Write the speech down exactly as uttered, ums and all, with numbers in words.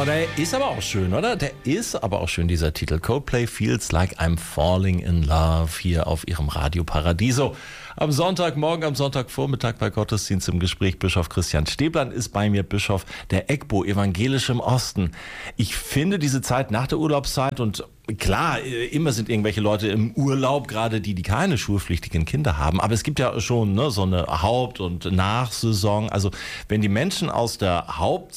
der ist aber auch schön, oder? Der ist aber auch schön, dieser Titel. Coldplay Feels Like I'm Falling in Love hier auf ihrem Radio Paradiso. Am Sonntagmorgen, am Sonntagvormittag bei Gottesdienst im Gespräch. Bischof Christian Stäblein ist bei mir, Bischof der EGBO, Evangelisch im Osten. Ich finde diese Zeit nach der Urlaubszeit und klar, immer sind irgendwelche Leute im Urlaub, gerade die, die keine schulpflichtigen Kinder haben. Aber es gibt ja schon ne, so eine Haupt- und Nachsaison. Also wenn die Menschen aus der Haupt